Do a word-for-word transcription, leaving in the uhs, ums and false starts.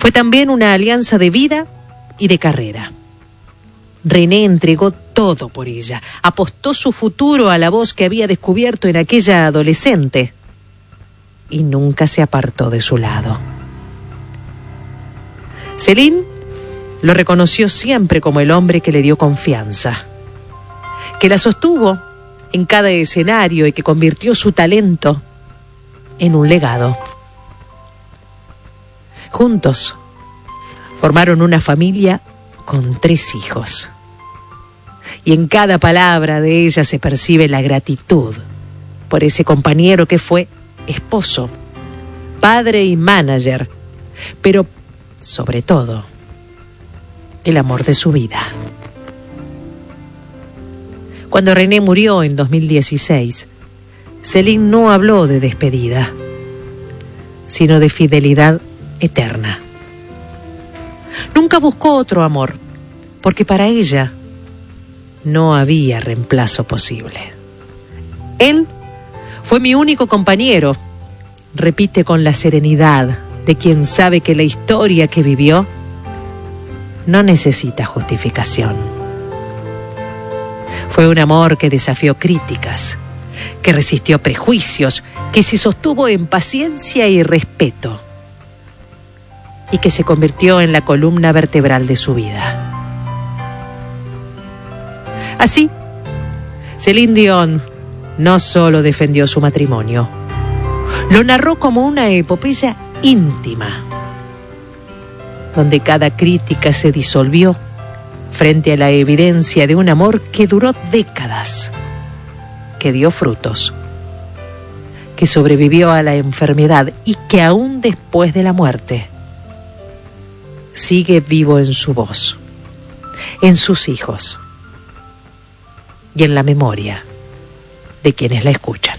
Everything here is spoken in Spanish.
Fue también una alianza de vida y de carrera. René entregó todo por ella, apostó su futuro a la voz que había descubierto en aquella adolescente y nunca se apartó de su lado. Céline lo reconoció siempre como el hombre que le dio confianza, que la sostuvo en cada escenario y que convirtió su talento en un legado. Juntos formaron una familia con tres hijos. Y en cada palabra de ella se percibe la gratitud por ese compañero que fue esposo, padre y manager, pero sobre todo, el amor de su vida. Cuando René murió en dos mil dieciséis, Céline no habló de despedida, sino de fidelidad eterna. Nunca buscó otro amor, porque para ella no había reemplazo posible. Él fue mi único compañero, repite con la serenidad de quien sabe que la historia que vivió no necesita justificación. Fue un amor que desafió críticas, que resistió prejuicios, que se sostuvo en paciencia y respeto, y que se convirtió en la columna vertebral de su vida. Así, Céline Dion no solo defendió su matrimonio, lo narró como una epopeya íntima, donde cada crítica se disolvió frente a la evidencia de un amor que duró décadas, que dio frutos, que sobrevivió a la enfermedad y que aún después de la muerte sigue vivo en su voz, en sus hijos y en la memoria de quienes la escuchan.